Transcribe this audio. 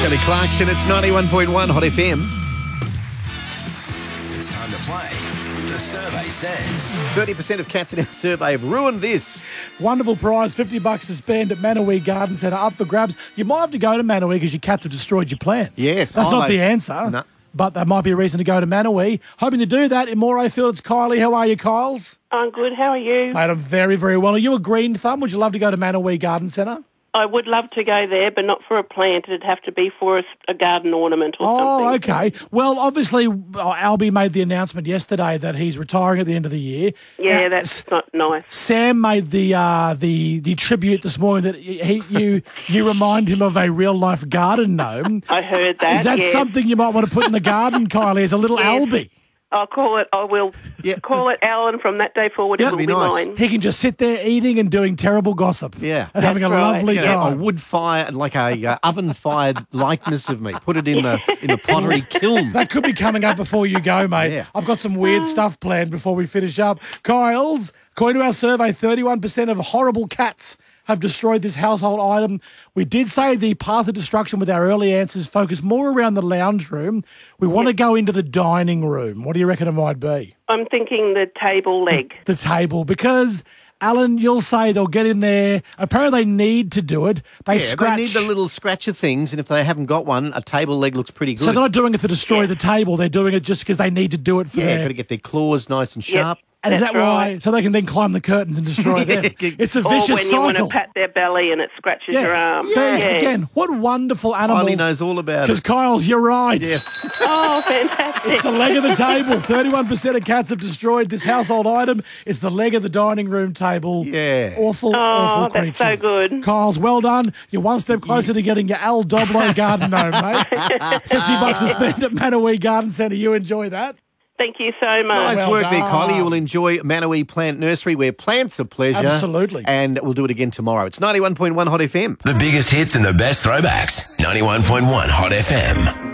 Kelly Clarkson, it's 91.1 Hot FM. It's time to play. The survey says 30% of cats in our survey have ruined this. Wonderful prize, $50 to spend at Manawee Garden Centre, up for grabs. You might have to go to Manawee because your cats have destroyed your plants. Yes. That's not the answer. No. But there might be a reason to go to Manawee. Hoping to do that in Morayfield, it's Kylie. How are you, Kyles? I'm good. How are you? Mate, I'm very, very well. Are you a green thumb? Would you love to go to Manawee Garden Centre? I would love to go there, but not for a plant. It'd have to be for a garden ornament or something. Oh, okay. Well, obviously, Albie made the announcement yesterday that he's retiring at the end of the year. Yeah, that's not nice. Sam made the tribute this morning that you remind him of a real life garden gnome. I heard that. Is that yes. something you might want to put in the garden, Kylie, as a little Yes. Albie? I will call it Alan from that day forward. Yeah, it will that'd be be nice. mine. He can just sit there eating and doing terrible gossip. Yeah. And having a That's right. lovely Yeah, a time. wood fire, like a oven-fired likeness of me. Put it in the pottery kiln. That could be coming up before you go, mate. Yeah. I've got some weird stuff planned before we finish up. Kyles, according to our survey, 31% of horrible cats have destroyed this household item. We did say the path of destruction with our early answers focused more around the lounge room. We want to go into the dining room. What do you reckon it might be? I'm thinking the table leg. The table, because... Alan, you'll say they'll get in there. Apparently, they need to do it. They scratch. They need the little scratcher things, and if they haven't got one, a table leg looks pretty good. So they're not doing it to destroy the table. They're doing it just because they need to do it for got their... to get their claws nice and sharp. And is That's that why? right. So they can then climb the curtains and destroy them. It's a Or vicious when you cycle. want to pat their belly and it scratches your arm. So Yes. again, what wonderful animals. Kylie knows all about Because it. Kyle's, you're right. Yes. Oh, fantastic. It's the leg of the table. 31% of cats have destroyed this household item. It's the leg of the dining room table. Yeah. Awful, awful that's so creatures. good. Kyle's, well done. You're one step closer to getting your Al Doblo garden gnome, mate. $50 to spend at Manawee Garden Centre. You enjoy that? Thank you so much. Nice Well work there, done. Kylie. You will enjoy Manawee Plant Nursery, where plants are pleasure. Absolutely. And we'll do it again tomorrow. It's 91.1 Hot FM. the biggest hits and the best throwbacks. 91.1 Hot FM.